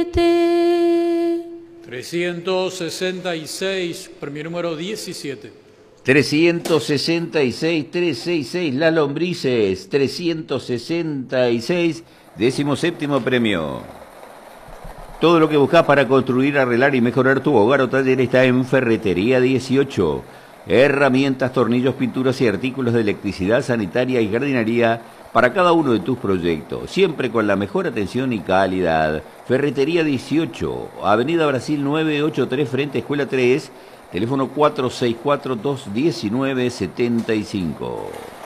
366, premio número 17. 366, 366, Las Lombrices, 366, 17º premio. Todo lo que buscas para construir, arreglar y mejorar tu hogar o taller está en Ferretería 18. Herramientas, tornillos, pinturas y artículos de electricidad, sanitaria y jardinería para cada uno de tus proyectos, siempre con la mejor atención y calidad. Ferretería 18, Avenida Brasil 983, frente a Escuela 3, teléfono 464-219-75.